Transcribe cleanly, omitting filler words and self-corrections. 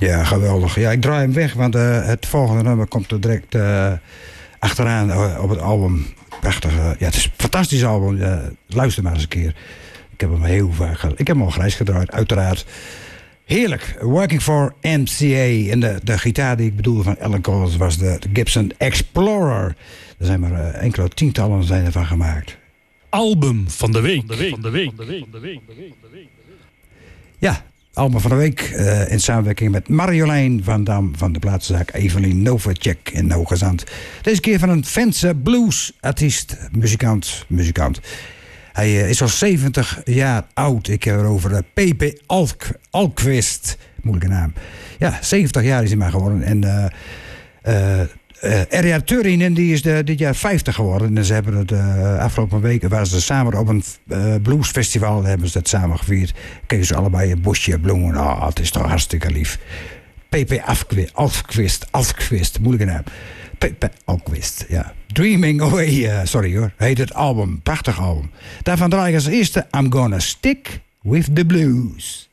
Ja, geweldig. Ja, ik draai hem weg, want het volgende nummer komt er direct achteraan op het album. Prachtig. Ja, het is een fantastisch album. Luister maar eens een keer. Ik heb hem heel vaak ik heb hem al grijs gedraaid, uiteraard. Heerlijk. Working for MCA. En de gitaar die ik bedoelde van Allen Collins was de Gibson Explorer. Er zijn maar enkele tientallen zijn ervan gemaakt. Album van de week. Ja, album van de week in samenwerking met Marjolein van Dam van de plaatszaak Evelien Novacek in Hoogezand. Deze keer van een Fentse bluesartiest, muzikant. Hij is al 70 jaar oud. Ik heb het over Pepe Alquist. Moeilijke naam. Ja, 70 jaar is hij maar geworden. En Erja Turinen die is dit jaar 50 geworden. En ze hebben het afgelopen weken waren ze samen op een bluesfestival. Hebben ze dat samen gevierd. Kregen ze allebei een bosje bloemen. Oh, het is toch hartstikke lief. Pepe Alquist. Moeilijke naam. Pepe Alquist, ja. Dreaming Away, sorry hoor. Heet het album. Prachtig album. Daarvan draai ik als eerste I'm Gonna Stick with the Blues.